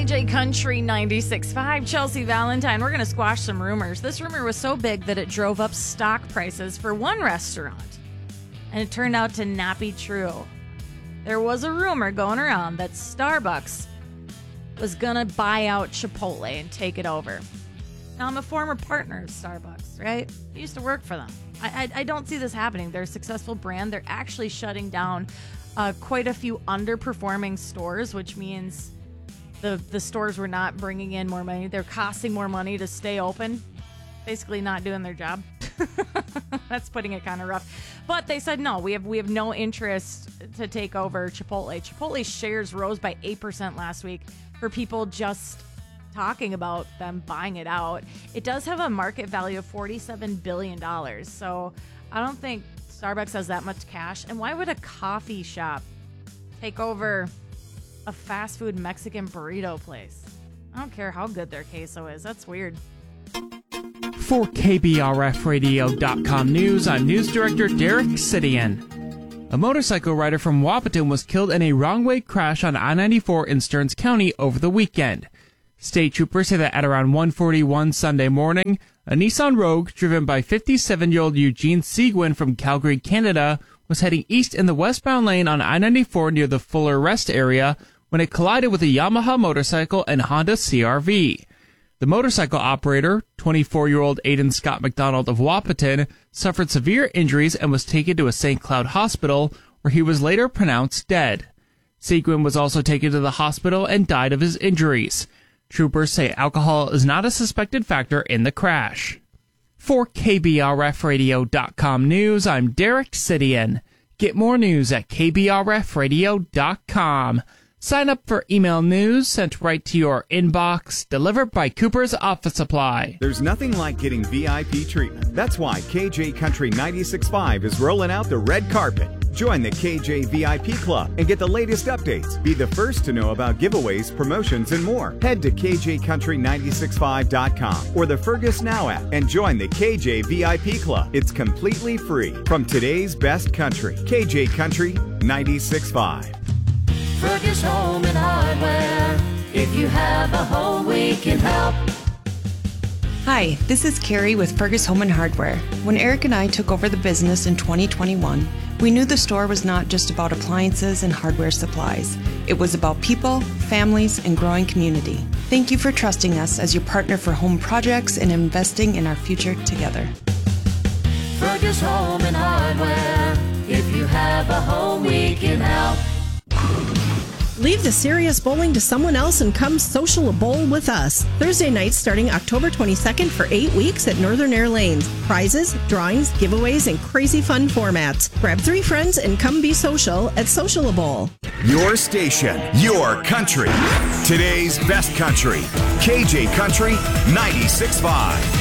KJ Country 96.5, Chelsea Valentine. We're going to squash some rumors. This rumor was so big that it drove up stock prices for one restaurant. And it turned out to not be true. There was a rumor going around that Starbucks was going to buy out Chipotle and take it over. Now, I'm a former partner of Starbucks, right? I used to work for them. I don't see this happening. They're a successful brand. They're actually shutting down quite a few underperforming stores, which means the stores were not bringing in more money. They're costing more money to stay open. Basically not doing their job. That's putting it kind of rough. But they said, no, we have no interest to take over Chipotle. Chipotle's shares rose by 8% last week for people just talking about them buying it out. It does have a market value of $47 billion. So I don't think Starbucks has that much cash. And why would a coffee shop take over a fast food Mexican burrito place? I don't care how good their queso is. That's weird. For KBRFradio.com News, I'm News Director Derek Sidian. A motorcycle rider from Wahpeton was killed in a wrong-way crash on I-94 in Stearns County over the weekend. State troopers say that at around 1:41 Sunday morning, a Nissan Rogue driven by 57-year-old Eugene Seguin from Calgary, Canada, was heading east in the westbound lane on I-94 near the Fuller Rest area when it collided with a Yamaha motorcycle and Honda CR-V. The motorcycle operator, 24-year-old Aidan Scott McDonald of Wahpeton, suffered severe injuries and was taken to a St. Cloud hospital, where he was later pronounced dead. Seguin was also taken to the hospital and died of his injuries. Troopers say alcohol is not a suspected factor in the crash. For KBRFradio.com News, I'm Derek Sidian. Get more news at KBRFradio.com. Sign up for email news sent right to your inbox, delivered by Cooper's Office Supply. There's nothing like getting VIP treatment. That's why KJ Country 96.5 is rolling out the red carpet. Join the KJ VIP Club and get the latest updates. Be the first to know about giveaways, promotions, and more. Head to KJCountry965.com or the Fergus Now app and join the KJ VIP Club. It's completely free from today's best country. KJ Country 96.5. Fergus Home and Hardware. If you have a home, we can help. Hi, this is Carrie with Fergus Home and Hardware. When Eric and I took over the business in 2021, we knew the store was not just about appliances and hardware supplies. It was about people, families, and growing community. Thank you for trusting us as your partner for home projects and investing in our future together. Fergus Home and Hardware. If you have a home, we can help. Leave the serious bowling to someone else and come social a bowl with us. Thursday nights starting October 22nd for 8 weeks at Northern Air Lanes. Prizes, drawings, giveaways, and crazy fun formats. Grab 3 friends and come be social at Social a Bowl. Your station, your country. Today's best country. KJ Country 96.5.